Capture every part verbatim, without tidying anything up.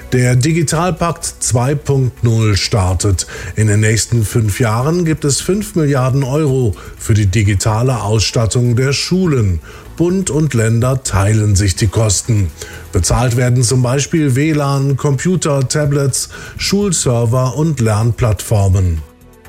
Der Digitalpakt zwei Punkt null startet. In den nächsten fünf Jahren gibt es fünf Milliarden Euro für die digitale Ausstattung der Schulen. Bund und Länder teilen sich die Kosten. Bezahlt werden zum Beispiel W L A N, Computer, Tablets, Schulserver und Lernplattformen.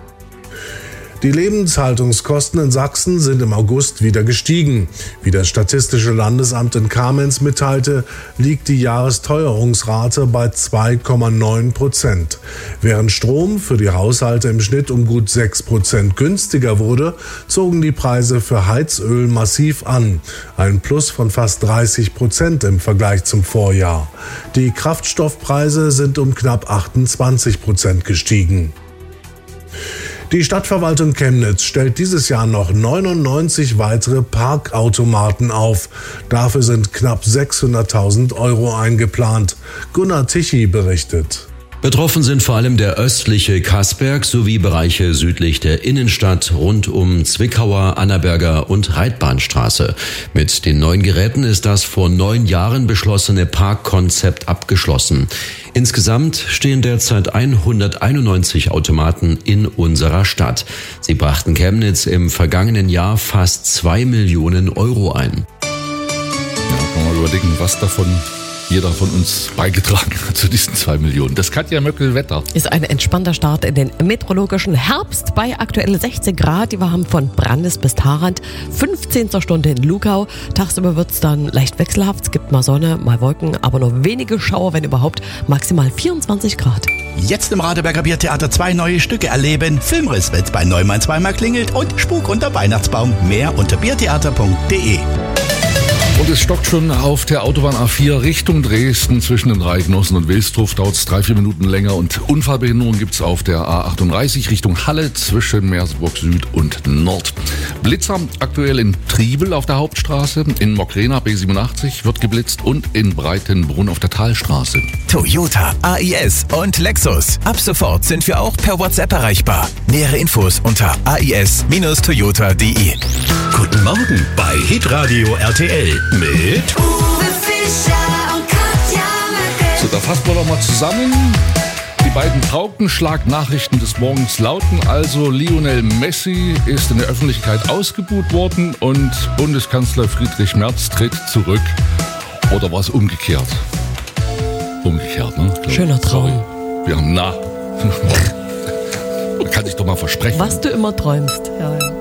Die Lebenshaltungskosten in Sachsen sind im August wieder gestiegen. Wie das Statistische Landesamt in Kamenz mitteilte, liegt die Jahresteuerungsrate bei zwei Komma neun Prozent. Während Strom für die Haushalte im Schnitt um gut sechs Prozent günstiger wurde, zogen die Preise für Heizöl massiv an. Ein Plus von fast dreißig Prozent im Vergleich zum Vorjahr. Die Kraftstoffpreise sind um knapp achtundzwanzig Prozent gestiegen. Die Stadtverwaltung Chemnitz stellt dieses Jahr noch neunundneunzig weitere Parkautomaten auf. Dafür sind knapp sechshunderttausend Euro eingeplant. Gunnar Tichy berichtet. Betroffen sind vor allem der östliche Kaßberg sowie Bereiche südlich der Innenstadt rund um Zwickauer, Annaberger und Reitbahnstraße. Mit den neuen Geräten ist das vor neun Jahren beschlossene Parkkonzept abgeschlossen. Insgesamt stehen derzeit hunderteinundneunzig Automaten in unserer Stadt. Sie brachten Chemnitz im vergangenen Jahr fast zwei Millionen Euro ein. Ja, kann man überlegen, was davon jeder von uns beigetragen hat zu diesen zwei Millionen. Das Katja Möckel-Wetter. Ist ein entspannter Start in den meteorologischen Herbst bei aktuell sechzehn Grad. Wir haben von Brandes bis Tharand, fünfzehn zur Stunde in Lugau. Tagsüber wird es dann leicht wechselhaft. Es gibt mal Sonne, mal Wolken, aber nur wenige Schauer, wenn überhaupt. Maximal vierundzwanzig Grad. Jetzt im Radeberger Biertheater zwei neue Stücke erleben. Filmriss, wenn's bei Neumann zweimal klingelt und Spuk unter Weihnachtsbaum. Mehr unter biertheater punkt de. Und es stockt schon auf der Autobahn A vier Richtung Dresden zwischen den Reichenhausen und Wilsdruff. Dauert es drei, vier Minuten länger. Und Unfallbehinderung gibt es auf der A achtunddreißig Richtung Halle zwischen Merseburg Süd und Nord. Blitzer aktuell in Triebel auf der Hauptstraße. In Mockrena B siebenundachtzig wird geblitzt und in Breitenbrunn auf der Talstraße. Toyota, A I S und Lexus. Ab sofort sind wir auch per WhatsApp erreichbar. Nähere Infos unter a i s Bindestrich toyota punkt de. Guten Morgen bei Hitradio R T L mit Uwe Fischer und Katja Möckel. So, da fassen wir doch mal zusammen. Die beiden Paukenschlag-Nachrichten des Morgens lauten also: Lionel Messi ist in der Öffentlichkeit ausgebuht worden und Bundeskanzler Friedrich Merz tritt zurück. Oder war es umgekehrt? Umgekehrt, ne? Schöner Traum. Sorry. Wir haben nah. Man kann sich doch mal versprechen. Was du immer träumst. Ja, ja.